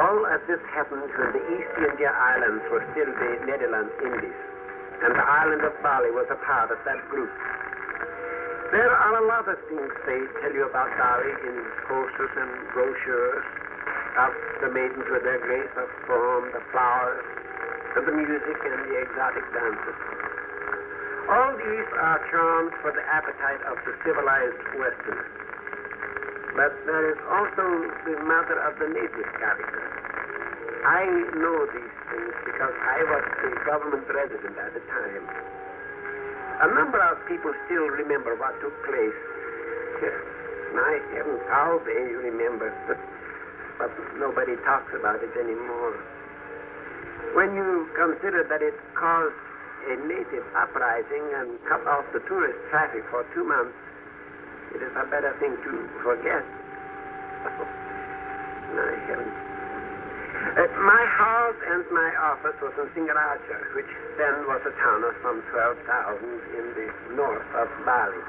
All of this happened when the East India Islands were still the Netherlands Indies, and the island of Bali was a part of that group. There are a lot of things they tell you about Bali in posters and brochures, of the maidens with their grace of form, the flowers, and the music and the exotic dances. All these are charms for the appetite of the civilized Westerner. But there is also the matter of the native character. I know these things because I was the government resident at the time. A number of people still remember what took place. My heavens, how they remember. But nobody talks about it anymore. When you consider that it caused a native uprising and cut off the tourist traffic for 2 months, it is a better thing to forget. My heavens. My house and my office was in Singaraja, which then was a town of some 12,000 in the north of Bali.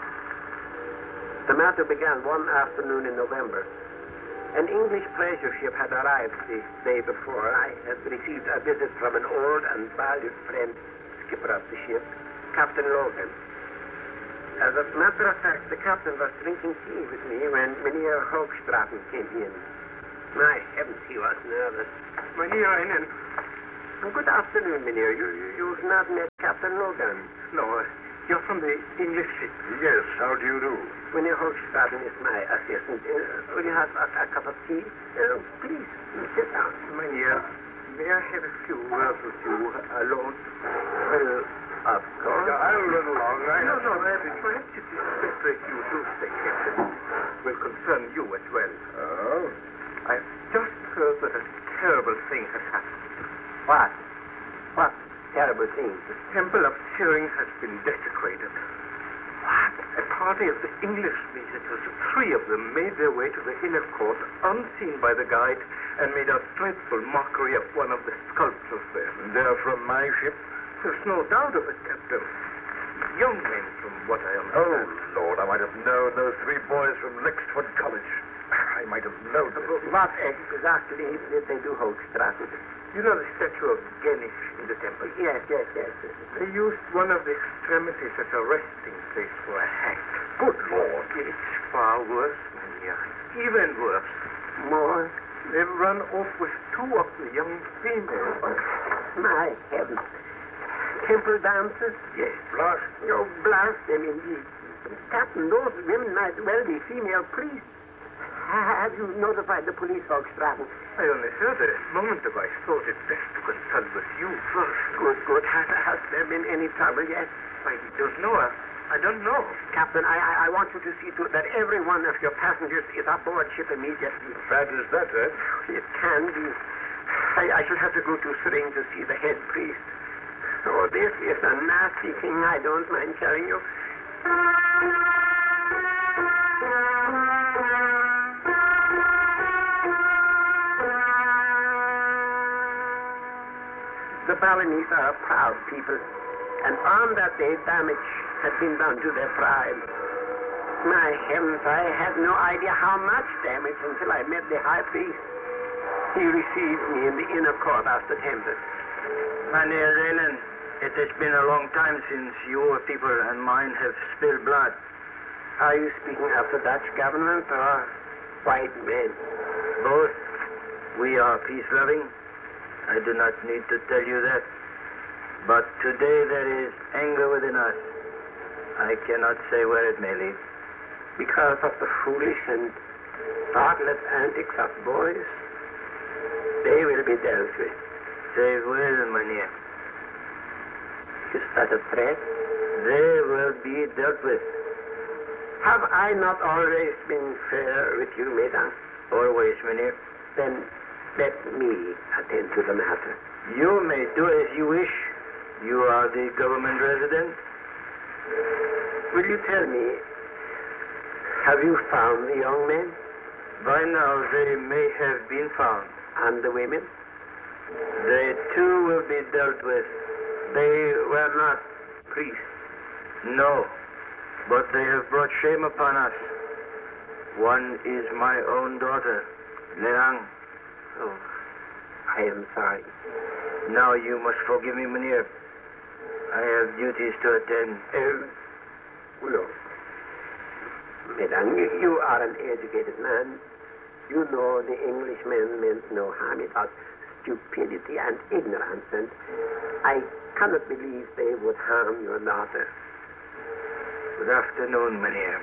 The matter began one afternoon in November. An English pleasure ship had arrived the day before. I had received a visit from an old and valued friend, skipper of the ship, Captain Logan. As a matter of fact, the captain was drinking tea with me when Mynheer Hoogstraten came in. My heavens, he was nervous. Mynheer Einen. Good afternoon, Mynheer. You've not met Captain Logan? No, you're from the English ship. Yes, how do you do? Mynheer Hoogstraten is my assistant. Will you have a cup of tea? Please, sit down. Mynheer, may I have a few words with you alone? Well, of course. I'll run along. No, perhaps it is better if you do stay, Captain. It will concern you as well. Oh? I've just heard that a terrible thing has happened. What? What terrible thing? The temple of Shearing has been desecrated. What? A party of the English visitors, 3 of them, made their way to the inner court, unseen by the guide, and made a dreadful mockery of one of the sculptures there. They're from my ship? There's no doubt of it, Captain. Young men, from what I Oh, understand. Lord, I might have known those 3 boys from Lexford College. I might have known them. What exactly did they do, Hoogstraten? You know the statue of Ganesh in the temple? Yes. They used one of the extremities as a resting place for a hack. Good Lord. It's far worse, Mynheer. Even worse. More? They've run off with 2 of the young females. My heavens. Temple dancers? Yes. Blast. Oh, blast them indeed. Captain, those women might well be female priests. Have you notified the police, Hoogstraten? I only heard it a moment ago. I thought it best to consult with you first. Good. Has there been any trouble yet? I don't know. I don't know. Captain, I want you to see to it that every one of your passengers is aboard ship immediately. Bad is that, eh? It can be. I shall have to go to Sering to see the head priest. Oh, this is a nasty thing, I don't mind telling you. The Balinese are a proud people, and on that day damage had been done to their pride. My heavens, I had no idea how much damage until I met the high priest. He received me in the inner court after temple. Mynheer Renen, it has been a long time since your people and mine have spilled blood. Are you speaking of the Dutch government or white men? Both. We are peace-loving. I do not need to tell you that. But today there is anger within us. I cannot say where it may lead. Because of the foolish and thoughtless antics of boys? They will be dealt with. They will, Mynheer. Is that a threat? They will be dealt with. Have I not always been fair with you, Mesdames? Always, Mynheer. Then let me attend to the matter. You may do as you wish. You are the government resident. Will you tell me, have you found the young men? By now they may have been found. And the women? They too will be dealt with. They were not priests. No, but they have brought shame upon us. One is my own daughter, Lerang. Oh, I am sorry. Now you must forgive me, Mynheer. I have duties to attend. No. Mesdames, you are an educated man. You know the Englishmen meant no harm. It was stupidity and ignorance, and I cannot believe they would harm your daughter. Good afternoon, Mynheer.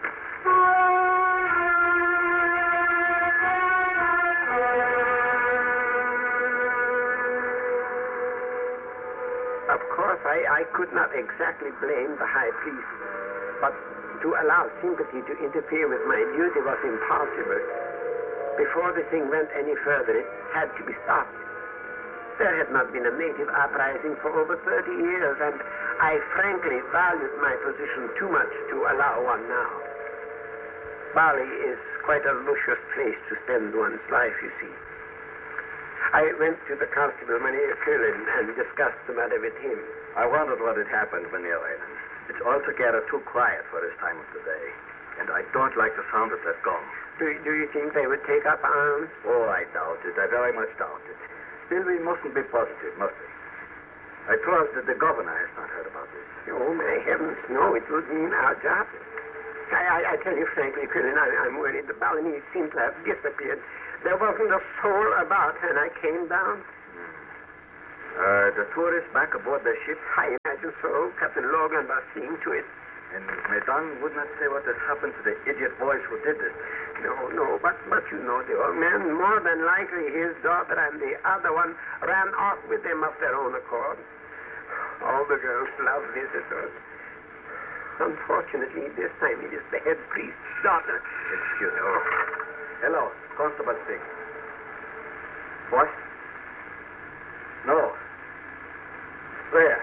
Of course, I could not exactly blame the high priest, but to allow sympathy to interfere with my duty was impossible. Before the thing went any further, it had to be stopped. There had not been a native uprising for over 30 years, and I frankly valued my position too much to allow one now. Bali is quite a luscious place to spend one's life, you see. I went to the constable, Mynheer Cullen, and discussed the matter with him. I wondered what had happened, Mynheer Whalen. It's altogether too quiet for this time of the day, and I don't like the sound of that gong. Do you think they would take up arms? Oh, I doubt it. I very much doubt it. Still, we mustn't be positive, must we? I trust that the governor has not heard about this. Oh, my heavens, no, it would mean our job. I tell you frankly, Cullen, I'm worried. The Balinese seem to have disappeared. There wasn't a soul about when I came down. The tourists back aboard their ship? I imagine so. Captain Logan was seeing to it. And Mesdames would not say what has happened to the idiot boys who did this. No, but you know the old man. More than likely his daughter and the other one ran off with them of their own accord. All the girls love visitors. Unfortunately, this time it is the head priest's daughter. Excuse me. Oh. Hello, Constable speak. What? No. Where?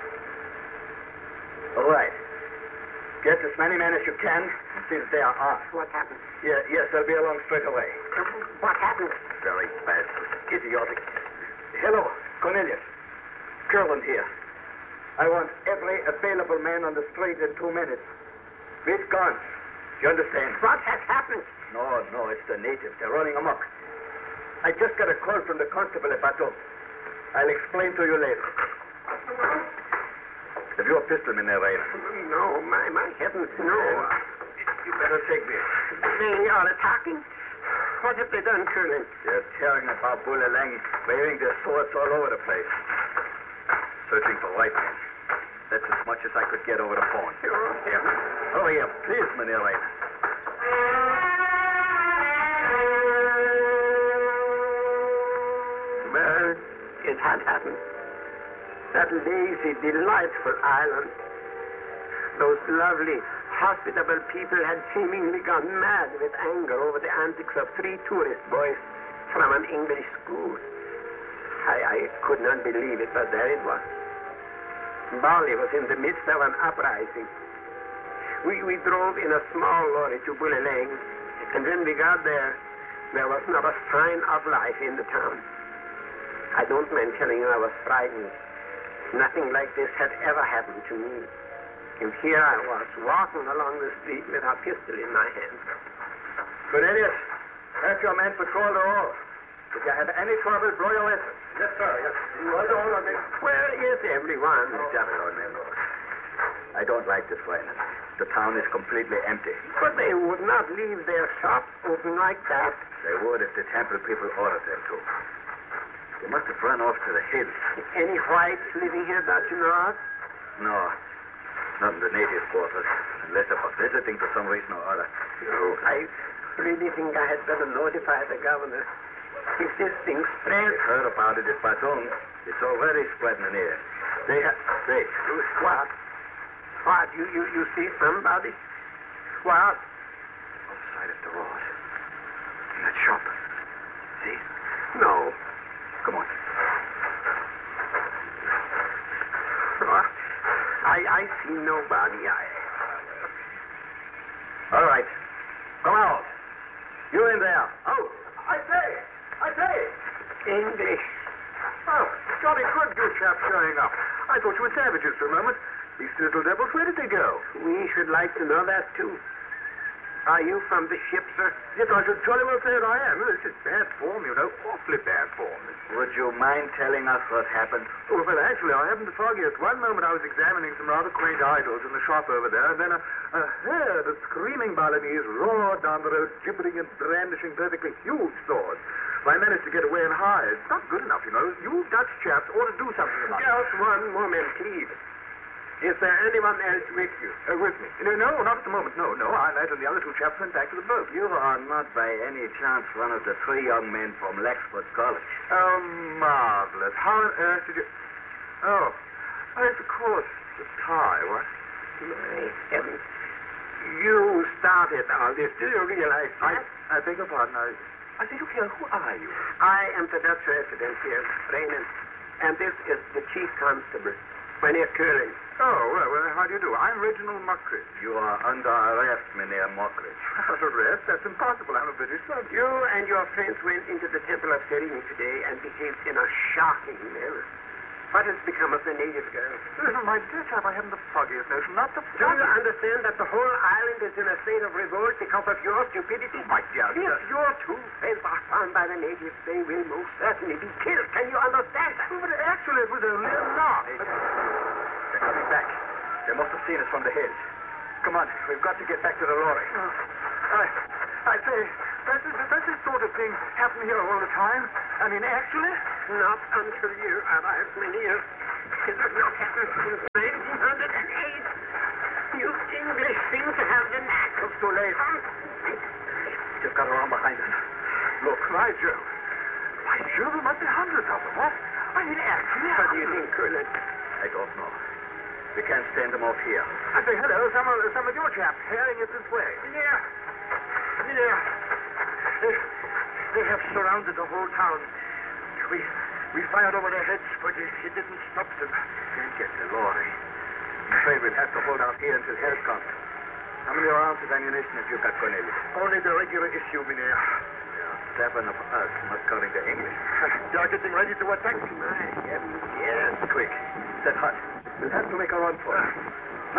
All right. Get as many men as you can and see that they are armed. What happened? Yes, they'll be along straight away. What happened? Very bad. Idiotic. Hello, Cornelius. Curland here. I want every available man on the street in 2 minutes. With guns. You understand? What has happened? No, it's the natives. They're running amok. I just got a call from the constable at Bateau. I'll explain to you later. Have you a pistol in there, Ray? No, my heavens, no. You better take this. They are attacking? What have they done, Colonel? They're tearing about Bulalang, waving their swords all over the place. Searching for white men. That's as much as I could get over the phone. Oh, heavens. Oh, yeah, please, Mynheer Ray. Well, it had happened. That lazy, delightful island. Those lovely, hospitable people had seemingly gone mad with anger over the antics of 3 tourist boys from an English school. I could not believe it, but there it was. Bali was in the midst of an uprising. We drove in a small lorry to Bulalang, and when we got there was not a sign of life in the town. I don't mind telling you I was frightened. Nothing like this had ever happened to me. And here I was, walking along the street with a pistol in my hand. Cornelius, have your men patrol the road. If you have any trouble, blow your whistle. Yes, sir. Yes. Where is everyone? Just a minute. I don't like this, Wayne. The town is completely empty. But they would not leave their shops open like that. They would if the temple people ordered them to. They must have run off to the hills. Any whites living here that you know of? No, not in the native quarters, unless they were visiting for some reason or other. No, I really think I had better notify the governor. If this thing spreads... They've heard about it at Baton. It's already spreading in here. They have... Say. What? What? You see somebody? What? Outside of the road. In that shop. See? No. Come on. Oh, I see nobody. All right. Come out. You in there. Out. I say. English. Oh, jolly good you chaps showing up. I thought you were savages for a moment. These little devils, where did they go? We should like to know that, too. Are you from the ship, sir? Yes, I should jolly well say that I am. This is bad form, you know. Awfully bad form. Would you mind telling us what happened? Oh, well, actually, I haven't the foggiest. One moment I was examining some rather quaint idols in the shop over there, and then a herd of screaming Balinese roared down the road, gibbering and brandishing perfectly huge swords. I managed to get away and hide. It's not good enough, you know. You Dutch chaps ought to do something about it. Just one moment, please. Is there anyone else with you? With me? No, not at the moment. No. I and the other two chaps went back to the boat. You are not by any chance one of the 3 young men from Lexford College. Oh, marvelous. How on earth did you... Oh, yes, of course. The tie, what? My heavens. You started all this. Do you realize that? I beg your pardon. I say, look here, who are you? I am the Dutch resident here, Raymond. And this is the chief constable, Mynheer Curling. Oh, well, how do you do? I'm Reginald Mockridge. You are under arrest, Mynheer Mockridge. Arrest? That's impossible. I'm a British subject. You and your friends went into the Temple of Selim today and behaved in a shocking manner. What has become of the native girl? Listen, my dear chap, I haven't the foggiest notion. Not the Do you understand that the whole island is in a state of revolt because of your stupidity? My dear If your two friends are found by the natives, they will most certainly be killed. Can you understand that? But actually, it was only a knock. They're coming back. They must have seen us from the hills. Come on, we've got to get back to the lorry. I say, does this sort of thing happen here all the time? I mean, actually? Not until you arrived, Mynheer. It has not happened since 1908. You English seem to have the knack of Too late. Just got around behind us. Look, by Jove. By Jove, there must be hundreds of them. What? I mean, actually. What do you think, Curlin? I don't know. We can't stand them off here. I say, hello, some of your chaps herring it this way. Yeah. They have surrounded the whole town. We fired over their heads, but it didn't stop them. Can't get the lorry. I'm afraid we'll have to hold out here until help comes. How many rounds of ammunition have you got, Cornelius? Only the regular issue, Mynheer. There are 7 of us, according to English. You're getting ready to attack? My heavens. Yes, quick. Set hot. We'll have to make a run for it.